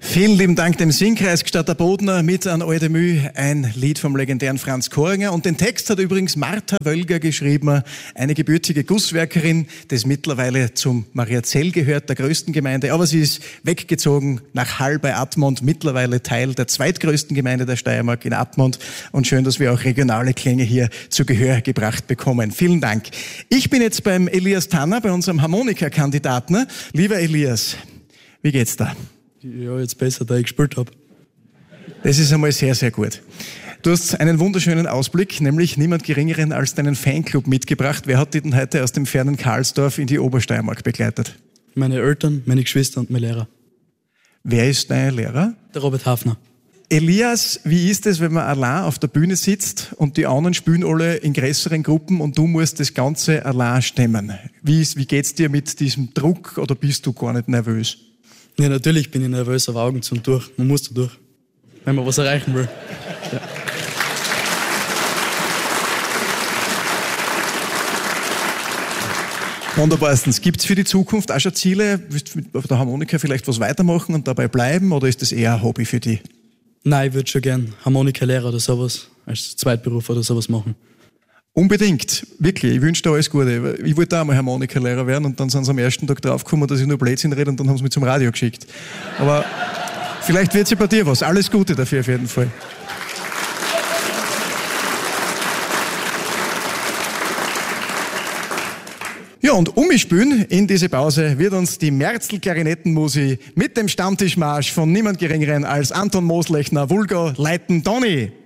Vielen lieben Dank dem Singkreis Gstatter Bodner mit an Alte Müh, ein Lied vom legendären Franz Koringer. Und den Text hat übrigens Martha Wölger geschrieben, eine gebürtige Gusswerkerin, das mittlerweile zum Mariazell gehört, der größten Gemeinde. Aber sie ist weggezogen nach Hall bei Admont, mittlerweile Teil der zweitgrößten Gemeinde der Steiermark in Admont. Und schön, dass wir auch regionale Klänge hier zu Gehör gebracht bekommen. Vielen Dank. Ich bin jetzt beim Elias Tanner, bei unserem Harmonikakandidaten. Lieber Elias, wie geht's da? Ja, jetzt besser, da ich gespielt habe. Das ist einmal sehr, sehr gut. Du hast einen wunderschönen Ausblick, nämlich niemand Geringeren als deinen Fanclub mitgebracht. Wer hat dich denn heute aus dem fernen Karlsdorf in die Obersteiermark begleitet? Meine Eltern, meine Geschwister und mein Lehrer. Wer ist dein Lehrer? Der Robert Hafner. Elias, wie ist es, wenn man allein auf der Bühne sitzt und die anderen spielen alle in größeren Gruppen und du musst das Ganze allein stemmen? Wie geht's dir mit diesem Druck oder bist du gar nicht nervös? Ja, natürlich bin ich nervös, aber Augen zu und durch. Man muss da durch, wenn man was erreichen will. Ja. Wunderbarstens. Gibt es für die Zukunft auch schon Ziele? Willst du mit der Harmonika vielleicht was weitermachen und dabei bleiben oder ist das eher ein Hobby für dich? Nein, ich würde schon gern Harmonikalehrer oder sowas, als Zweitberuf oder sowas machen. Unbedingt, wirklich. Ich wünsche dir alles Gute. Ich wollte auch mal Harmonikalehrer werden und dann sind sie am ersten Tag draufgekommen, dass ich nur Blödsinn rede und dann haben sie mich zum Radio geschickt. Aber vielleicht wird es ja bei dir was. Alles Gute dafür auf jeden Fall. Ja, und umspielen in diese Pause wird uns die Merzl-Klarinettenmusik mit dem Stammtischmarsch von niemand Geringeren als Anton Moslechner Vulgo leiten. Donny!